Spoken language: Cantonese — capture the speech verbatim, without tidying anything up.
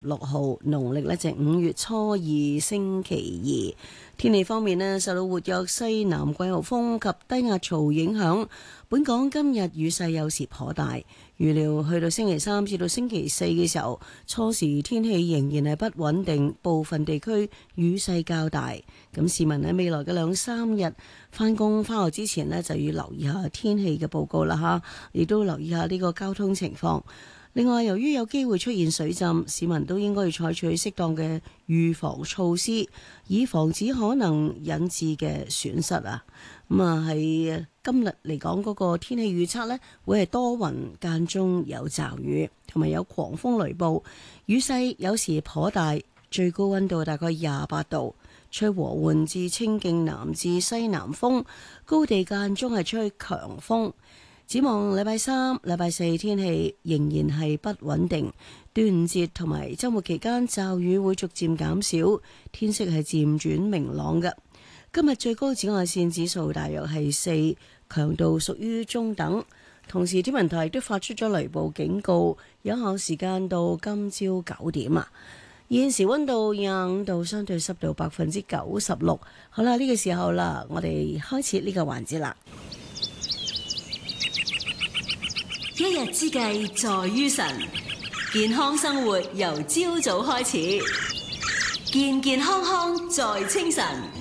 六號，農曆呢就五月初二星期二。天氣方面呢，受到活躍西南季候風及低壓槽影響，本港今日雨勢有時頗大。預料去到星期三至到星期四嘅時候，初時天氣仍然係不穩定，部分地區雨勢較大。咁市民喺未來嘅兩三日返工返學之前呢，就要留意下天氣嘅報告啦吓，亦都留意下呢個交通情況。另外，由於有機會出現水浸，市民都應該要採取適當嘅預防措施，以防止可能引致嘅損失啊。咁啊，喺今日嚟講嗰個天氣預測呢，會係多雲間中有驟雨，同埋有狂風雷暴，雨勢有時頗大，最高溫度大概廿八度，吹和緩至清勁南至西南風，高地間中係吹強風。展望禮拜三、禮拜四天氣仍然係不穩定，端午節同埋周末期間驟雨會逐漸減少，天色係漸轉明朗嘅。今日最高紫外線指數大約係四，強度屬於中等。同時天文台都發出咗雷暴警告，有效時間到今朝九點啊。現時溫度廿五度，相對濕度百分之九十六。好啦，呢個時候啦，我哋開始呢個環節啦。 一日之計在於晨，健康生活由朝早開始，健健康康在清晨。